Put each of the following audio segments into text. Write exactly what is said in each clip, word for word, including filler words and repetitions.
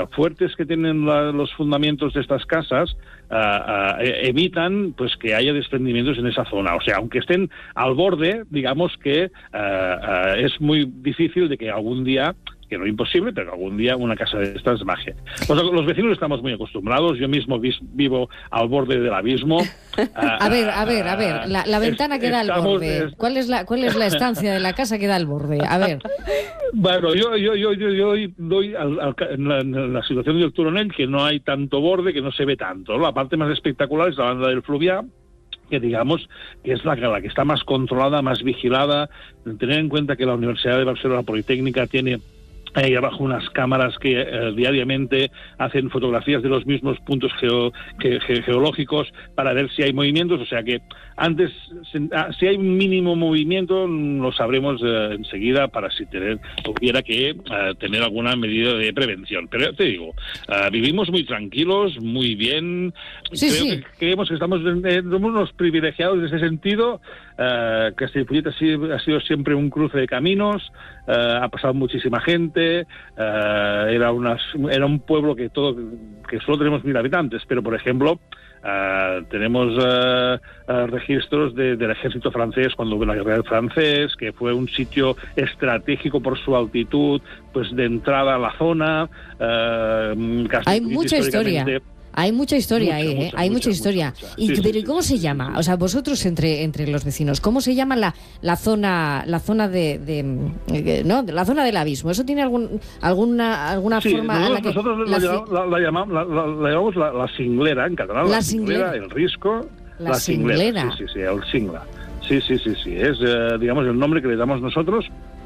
uh, fuertes que tienen la, los fundamentos de estas casas uh, uh, evitan pues que haya desprendimientos en esa zona. O sea, aunque estén al borde, digamos que uh, uh, es muy difícil de que algún día, que no es imposible, pero algún día una casa de estas baje. Los, los vecinos estamos muy acostumbrados, yo mismo vis, vivo al borde del abismo. a ver, a ver, a ver, la, la ventana es, que da al borde, es, ¿cuál es la cuál es la estancia de la casa que da al borde? A ver. Bueno, yo yo yo yo, yo doy al, al, en, la, en la situación del Turonell, que no hay tanto borde, que no se ve tanto. La parte más espectacular es la banda del Fluvià, que digamos que es la, la que está más controlada, más vigilada. Tener en cuenta que la Universidad de Barcelona Politécnica tiene ahí abajo unas cámaras que eh, diariamente hacen fotografías de los mismos puntos geo, ge, ge, geológicos para ver si hay movimientos, o sea que antes, si hay un mínimo movimiento, lo sabremos eh, enseguida para si tener, hubiera que eh, tener alguna medida de prevención. Pero te digo, eh, vivimos muy tranquilos, muy bien, sí, creo sí. que creemos que estamos eh, somos unos privilegiados en ese sentido. Uh, Castellfollit ha sido, ha sido siempre un cruce de caminos, uh, ha pasado muchísima gente, uh, era, unas, era un pueblo que todo que solo tenemos mil habitantes, pero por ejemplo uh, tenemos uh, uh, registros de, del ejército francés cuando hubo la guerra del francés, que fue un sitio estratégico por su altitud, pues de entrada a la zona. Uh, Hay mucha historia. Hay mucha historia mucha, ahí, ¿eh? Mucha, Hay mucha, mucha historia. Mucha, mucha. Y, Sí, pero sí, ¿cómo sí, se llama? Sí, sí. O sea, vosotros entre entre los vecinos, ¿cómo se llama la la zona la zona de, de no la zona del abismo? ¿Eso tiene algún alguna alguna sí, forma? Nosotros, a la que, nosotros la, la, la, la, llamamos, la, la, la llamamos la, la cinglera en catalán. La la cinglera, cinglera, el risco, la, la cinglera. cinglera. Sí, sí, sí, el cingla. Sí, sí, sí, sí. Es, eh, digamos, el nombre que le damos nosotros.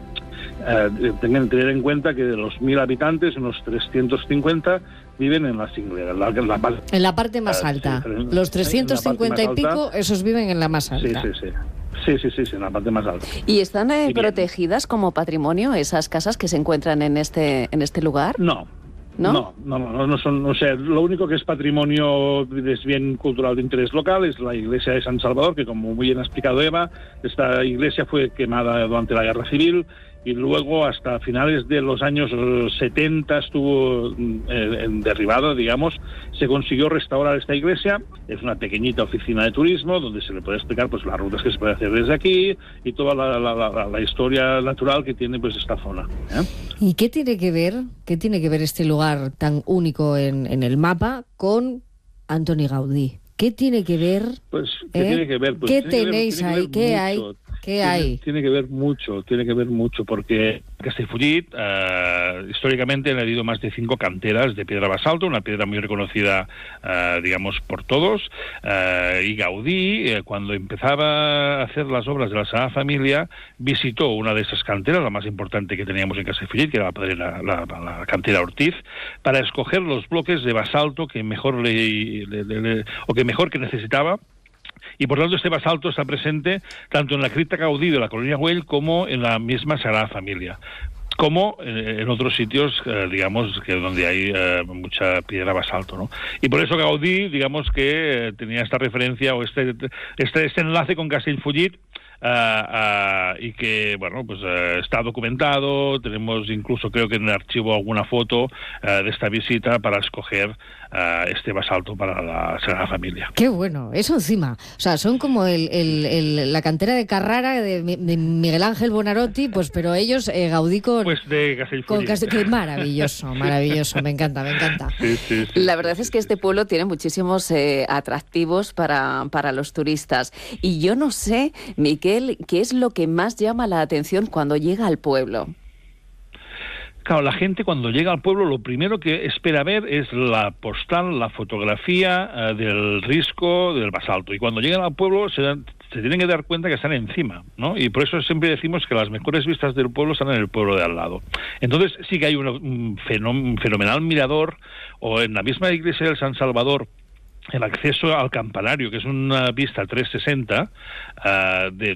Eh, tengan que tener en cuenta que de los mil habitantes, unos trescientos cincuenta viven en la cinglera. La, la, la, en la parte más alta. Sí, los trescientos cincuenta y pico, alta, esos viven en la más alta. Sí, sí, sí. Sí, sí, sí, sí, en la parte más alta. ¿Y están eh, protegidas como patrimonio esas casas que se encuentran en este en este lugar? No. ¿No? No, no, no, no son, o sea, lo único que es patrimonio, es bien cultural de interés local, es la iglesia de San Salvador, que como muy bien ha explicado Eva, esta iglesia fue quemada durante la Guerra Civil y luego hasta finales de los años setenta estuvo eh, derribada, digamos. Se consiguió restaurar esta iglesia, es una pequeñita oficina de turismo donde se le puede explicar pues las rutas que se puede hacer desde aquí y toda la, la, la, la historia natural que tiene pues esta zona, ¿eh? ¿Y qué tiene que ver, qué tiene que ver este lugar tan único en, en el mapa con Antoni Gaudí? ¿Qué tiene que ver? Pues, ¿qué ¿eh? tiene que ver? Pues, ¿Qué tiene tenéis que ver, ahí? ¿Qué mucho. hay? ¿Qué tiene, hay? Tiene que ver mucho, tiene que ver mucho, porque Castellfollit eh, históricamente han habido más de cinco canteras de piedra basalto, una piedra muy reconocida, eh, digamos, por todos, eh, y Gaudí, eh, cuando empezaba a hacer las obras de la Sagrada Familia, visitó una de esas canteras, la más importante que teníamos en Castellfollit, que era la, la, la, la cantera Ortiz, para escoger los bloques de basalto que mejor le, le, le, le o que mejor que necesitaba. Y por lo tanto este basalto está presente tanto en la cripta Gaudí de la colonia Güell como en la misma Sagrada Familia, como en otros sitios, eh, digamos, que donde hay eh, mucha piedra basalto, ¿no? Y por eso Gaudí, digamos que eh, tenía esta referencia o este este, este enlace con Castellfollit, Uh, uh, y que, bueno, pues uh, está documentado, tenemos incluso creo que en el archivo alguna foto uh, de esta visita para escoger uh, este basalto para la Sagrada Familia. Qué bueno, eso encima, o sea, son como el, el, el, la cantera de Carrara de, de Miguel Ángel Buonarroti, pues pero ellos, eh, Gaudí con... Pues de Castellfollit. Castell... Qué maravilloso, maravilloso, me encanta, me encanta. Sí, sí, sí, la verdad sí, es que sí, este pueblo tiene muchísimos eh, atractivos para, para los turistas, y yo no sé, Miquel, ¿qué es lo que más llama la atención cuando llega al pueblo? Claro, la gente cuando llega al pueblo lo primero que espera ver es la postal, la fotografía uh, del risco, del basalto. Y cuando llegan al pueblo se, dan, se tienen que dar cuenta que están encima, ¿no? Y por eso siempre decimos que las mejores vistas del pueblo están en el pueblo de al lado. Entonces sí que hay un, un, fenom- un fenomenal mirador, o en la misma iglesia del San Salvador, el acceso al campanario, que es una vista trescientos sesenta uh, de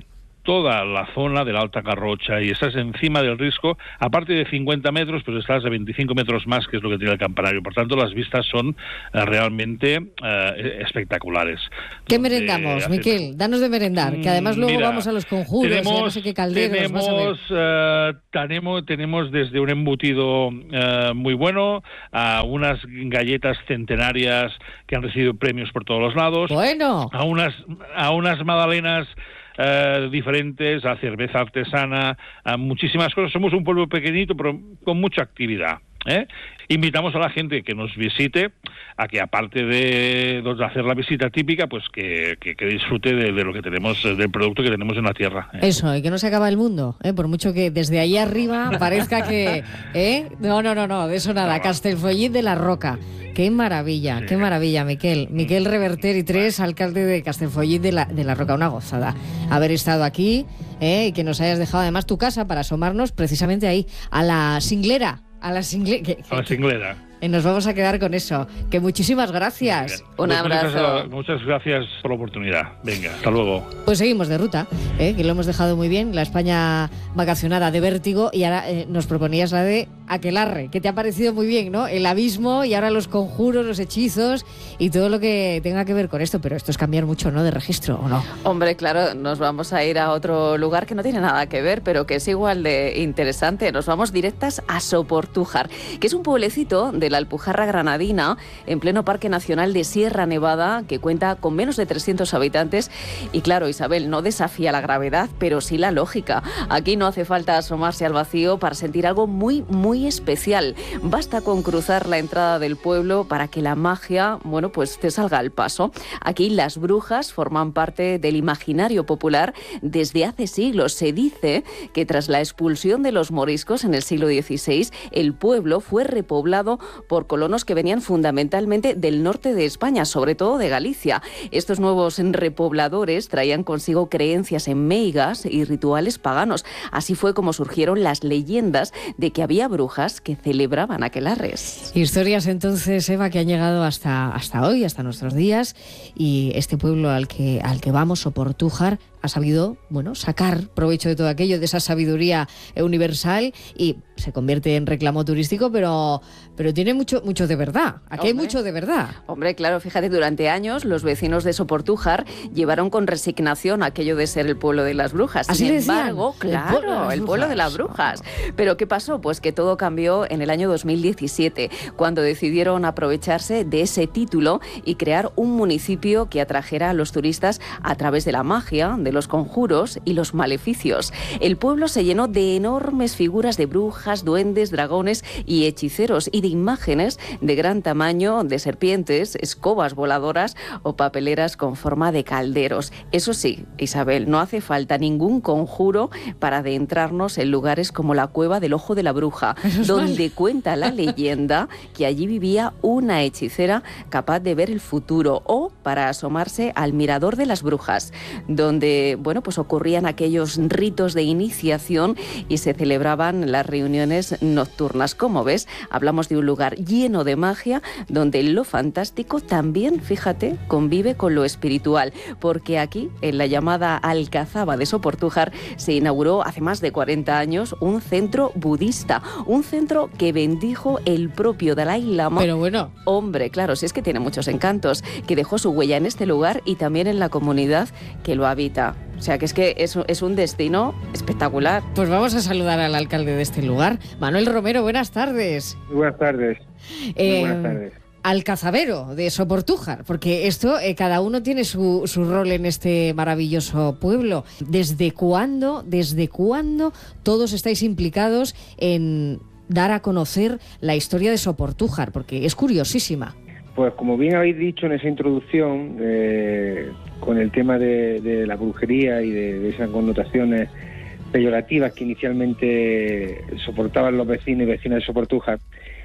toda la zona de la Alta Garrocha y estás encima del Risco, aparte de cincuenta metros, pues estás a veinticinco metros más, que es lo que tiene el campanario. Por tanto, las vistas son eh, realmente eh, espectaculares. ¿Qué merendamos, hace... Miquel? Danos de merendar, que además luego Mira, vamos a los conjuros, tenemos, ya no sé qué calderos. Tenemos, vas a ver. Uh, tenemos, tenemos desde un embutido uh, muy bueno a unas galletas centenarias que han recibido premios por todos los lados. Bueno. A unas, a unas magdalenas Uh, diferentes, a cerveza artesana, a muchísimas cosas. Somos un pueblo pequeñito, pero con mucha actividad. ¿Eh? Invitamos a la gente que nos visite a que, aparte de, de hacer la visita típica, pues que, que, que disfrute de, de lo que tenemos, del producto que tenemos en la tierra. ¿eh? Eso, y que no se acaba el mundo, ¿eh? Por mucho que desde ahí arriba parezca que... ¿eh? No, no, no, no, de eso nada. Castellfollit de la Roca. Qué maravilla, sí. Qué maravilla, Miquel. Miquel Reverter y tres, alcalde de Castellfollit de la, de la Roca. Una gozada haber estado aquí, ¿eh? Y que nos hayas dejado además tu casa para asomarnos precisamente ahí, a la Singlera. A la, single, que, que, a la Singlera. Y nos vamos a quedar con eso. Que muchísimas gracias. Un pues abrazo. Muchas, muchas gracias por la oportunidad. Venga, hasta luego. Pues seguimos de ruta, ¿eh? Que lo hemos dejado muy bien. La España vacacionada de Vértigo. Y ahora eh, nos proponías la de Aquelarre, que te ha parecido muy bien, ¿no? El abismo y ahora los conjuros, los hechizos y todo lo que tenga que ver con esto. Pero esto es cambiar mucho, ¿no? De registro, ¿o no? Hombre, claro, nos vamos a ir a otro lugar que no tiene nada que ver, pero que es igual de interesante. Nos vamos directas a Soportújar, que es un pueblecito de la Alpujarra granadina, en pleno Parque Nacional de Sierra Nevada, que cuenta con menos de trescientos habitantes. Y claro, Isabel, no desafía la gravedad, pero sí la lógica. Aquí no hace falta asomarse al vacío para sentir algo muy, muy especial. Basta con cruzar la entrada del pueblo para que la magia, bueno, pues te salga al paso. Aquí las brujas forman parte del imaginario popular desde hace siglos. Se dice que tras la expulsión de los moriscos en el siglo dieciséis, el pueblo fue repoblado por colonos que venían fundamentalmente del norte de España, sobre todo de Galicia. Estos nuevos repobladores traían consigo creencias en meigas y rituales paganos. Así fue como surgieron las leyendas de que había brujas que celebraban aquelarres. Historias entonces, Eva, que han llegado hasta, hasta hoy, hasta nuestros días, y este pueblo al que, al que vamos, Soportújar, ha sabido, bueno, sacar provecho de todo aquello, de esa sabiduría universal, y se convierte en reclamo turístico, pero, pero tiene mucho, mucho de verdad. Aquí Hombre. hay mucho de verdad. Hombre, claro, fíjate, durante años los vecinos de Soportújar llevaron con resignación aquello de ser el pueblo de las brujas. Así Sin decían, embargo, claro, el pueblo, el pueblo de las brujas. Pero ¿qué pasó? Pues que todo cambió en el año dos mil diecisiete, cuando decidieron aprovecharse de ese título y crear un municipio que atrajera a los turistas a través de la magia, de los conjuros y los maleficios. El pueblo se llenó de enormes figuras de brujas, duendes, dragones y hechiceros, y de imágenes de gran tamaño de serpientes, escobas voladoras o papeleras con forma de calderos. Eso sí, Isabel, no hace falta ningún conjuro para adentrarnos en lugares como la Cueva del Ojo de la Bruja, donde cuenta la leyenda que allí vivía una hechicera capaz de ver el futuro, o para asomarse al Mirador de las Brujas, donde, bueno, pues ocurrían aquellos ritos de iniciación y se celebraban las reuniones nocturnas. Como ves, hablamos de un lugar lleno de magia, donde lo fantástico también, fíjate, convive con lo espiritual, porque aquí, en la llamada Alcazaba de Soportújar, se inauguró hace más de cuarenta años un centro budista, un centro que bendijo el propio Dalai Lama. Pero bueno. Hombre, claro, si es que tiene muchos encantos, que dejó su huella en este lugar y también en la comunidad que lo habita. O sea, que es que es, es un destino espectacular. Pues vamos a saludar al alcalde de este lugar. Manuel Romero, buenas tardes. Muy buenas tardes. Eh, Muy buenas tardes. Alcazabero de Soportújar, porque esto, eh, cada uno tiene su, su rol en este maravilloso pueblo. ¿Desde cuándo, desde cuándo todos estáis implicados en dar a conocer la historia de Soportújar? Porque es curiosísima. Pues como bien habéis dicho en esa introducción, eh, con el tema de, de la brujería y de, de esas connotaciones peyorativas que inicialmente soportaban los vecinos y vecinas de Soportújar,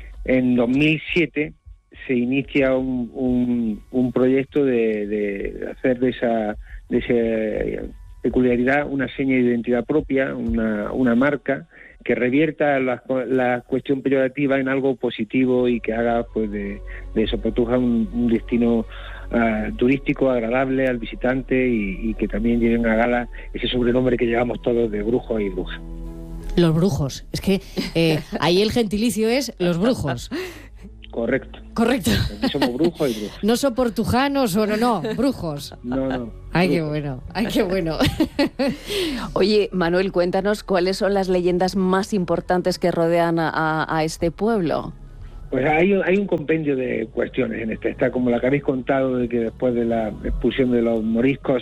en dos mil siete se inicia un, un, un proyecto de, de hacer de esa, de esa peculiaridad una seña de identidad propia, una, una marca que revierta la, la cuestión peyorativa en algo positivo y que haga pues de, de Soportújar un, un destino uh, turístico, agradable al visitante y, y que también lleven a gala ese sobrenombre que llevamos todos de brujos y brujas. Los brujos. Es que eh, ahí el gentilicio es los brujos. Correcto. Correcto. Aquí somos brujos y brujos. No soportujanos o no, no, brujos. No, no. Ay, brujos. qué bueno, ay, qué bueno. Oye, Manuel, cuéntanos cuáles son las leyendas más importantes que rodean a, a este pueblo. Pues hay, hay un compendio de cuestiones en esta. Está como la que habéis contado, de que después de la expulsión de los moriscos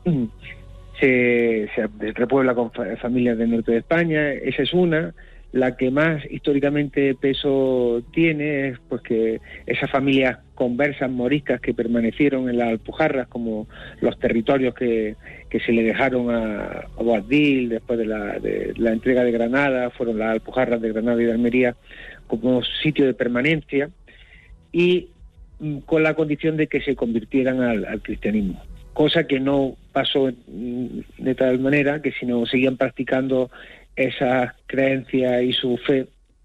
se, se repuebla con fa- familias del norte de España. Esa es una. La que más históricamente peso tiene es pues que esas familias conversas moriscas que permanecieron en las Alpujarras, como los territorios que, que se le dejaron a, a Boabdil después de la, de la entrega de Granada, fueron las Alpujarras de Granada y de Almería como sitio de permanencia, y mm, con la condición de que se convirtieran al, al cristianismo, cosa que no pasó mm, de tal manera, que sino seguían practicando esas creencias y su fe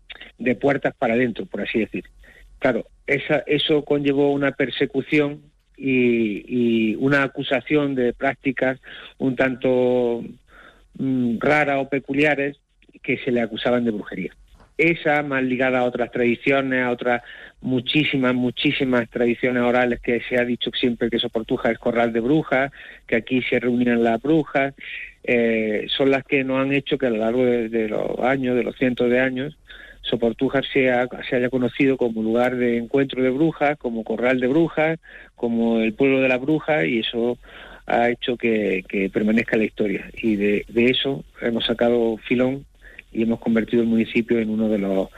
de puertas para adentro, por así decir. Claro, esa, eso conllevó una persecución y, y una acusación de prácticas un tanto mm, raras o peculiares que se le acusaban de brujería. Esa, más ligada a otras tradiciones, a otras muchísimas, muchísimas tradiciones orales que se ha dicho siempre que Soportuja es corral de brujas, que aquí se reunían las brujas, eh, son las que nos han hecho que a lo largo de, de los años, de los cientos de años, Soportuja sea, se haya conocido como lugar de encuentro de brujas, como corral de brujas, como el pueblo de las brujas, y eso ha hecho que, que permanezca la historia. Y de, de eso hemos sacado filón y hemos convertido el municipio en uno de los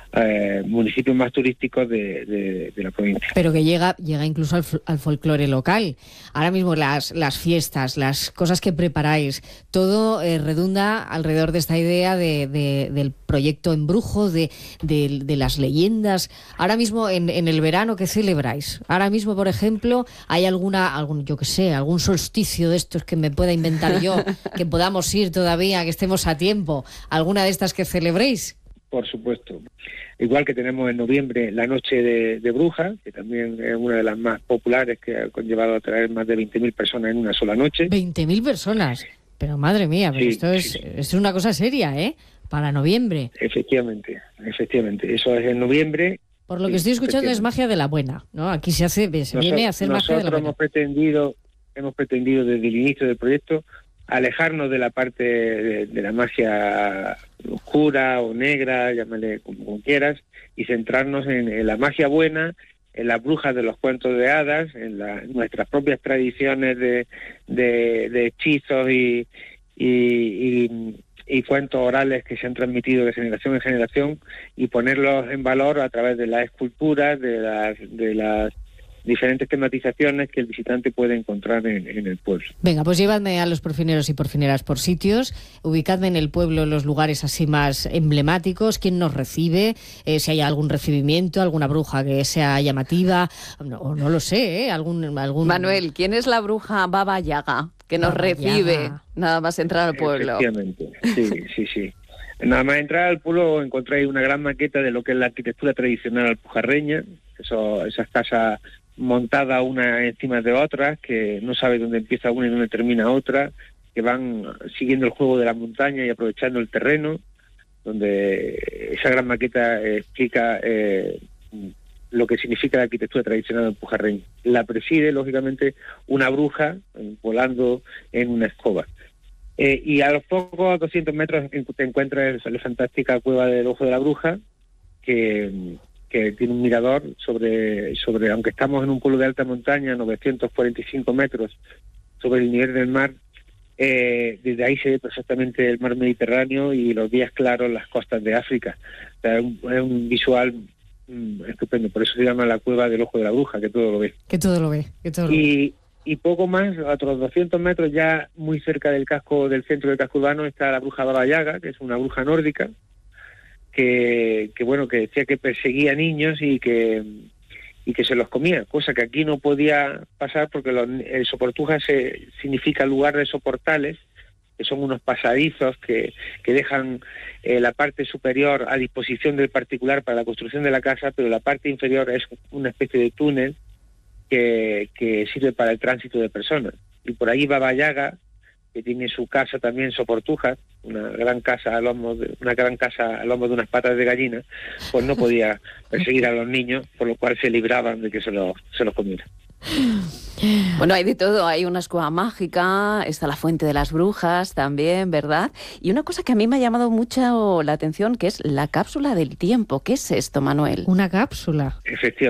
eh, municipios más turísticos de, de, de la provincia. Pero que llega llega incluso al, al folclore local. Ahora mismo las, las fiestas, las cosas que preparáis, todo eh, redunda alrededor de esta idea de, de, del proyecto Embrujo, de, de, de las leyendas. Ahora mismo en, en el verano, ¿qué celebráis? Ahora mismo, por ejemplo, ¿hay alguna, algún, yo qué sé, algún solsticio de estos que me pueda inventar yo, que podamos ir todavía, que estemos a tiempo? ¿Alguna de estas que celebréis? Por supuesto. Igual que tenemos en noviembre la Noche de, de Brujas, que también es una de las más populares, que ha conllevado a traer más de veinte mil personas en una sola noche. veinte mil personas. Pero madre mía, pero Sí, esto es, sí. esto es una cosa seria, ¿eh? Para noviembre. Efectivamente, efectivamente. Eso es en noviembre. Por lo que estoy escuchando es magia de la buena, ¿no? Aquí se hace, se Nosotros, viene a hacer magia de la nosotros buena. hemos pretendido, hemos pretendido desde el inicio del proyecto alejarnos de la parte de, de la magia oscura o negra, llámale como, como quieras, y centrarnos en, en la magia buena, en las brujas de los cuentos de hadas, en, la, en nuestras propias tradiciones de, de, de hechizos y, y, y, y cuentos orales que se han transmitido de generación en generación, y ponerlos en valor a través de las esculturas, de las, de las diferentes tematizaciones que el visitante puede encontrar en, en el pueblo. Venga, pues llevadme a los porfineros y porfineras por sitios, ubicadme en el pueblo en los lugares así más emblemáticos, quién nos recibe, eh, si hay algún recibimiento, alguna bruja que sea llamativa, no, o no lo sé, ¿eh? Algún, algún... Manuel, ¿quién es la bruja Baba Yaga que nos Baba recibe Yaga. nada más entrar al pueblo? Efectivamente, sí, sí, sí. Nada más entrar al pueblo encontráis una gran maqueta de lo que es la arquitectura tradicional alpujarreña, eso, esas casas montadas una encima de otras, que no sabe dónde empieza una y dónde termina otra, que van siguiendo el juego de la montaña y aprovechando el terreno, donde esa gran maqueta eh, explica eh, lo que significa la arquitectura tradicional alpujarreña. La preside, lógicamente, una bruja eh, volando en una escoba. Eh, y a los pocos doscientos metros te encuentras la fantástica cueva del Ojo de la Bruja, que... que tiene un mirador sobre, sobre, aunque estamos en un pueblo de alta montaña, novecientos cuarenta y cinco metros sobre el nivel del mar, eh, desde ahí se ve perfectamente el mar Mediterráneo y los días claros las costas de África. O sea, es, un, es un visual mm, estupendo, por eso se llama la cueva del Ojo de la Bruja, que todo lo ve. Que todo lo ve, que todo lo ve. Y, y poco más, a otros doscientos metros, ya muy cerca del casco, del centro del casco urbano, está la bruja Baba Yaga, que es una bruja nórdica, que, que bueno, que decía que perseguía niños y que y que se los comía, cosa que aquí no podía pasar porque los, el Soportuja se, significa lugar de soportales, que son unos pasadizos que, que dejan eh, la parte superior a disposición del particular para la construcción de la casa, pero la parte inferior es una especie de túnel que, que sirve para el tránsito de personas. Y por ahí Baba Yaga, que tiene su casa también en Soportujas, una gran casa a lomo de, una gran casa a lomo de unas patas de gallina, pues no podía perseguir a los niños, por lo cual se libraban de que se los, se los comieran. Bueno, hay de todo, hay una escuela mágica, está la Fuente de las Brujas también, ¿verdad? Y una cosa que a mí me ha llamado mucho la atención, que es la cápsula del tiempo. ¿Qué es esto, Manuel? Una cápsula. Efectivamente.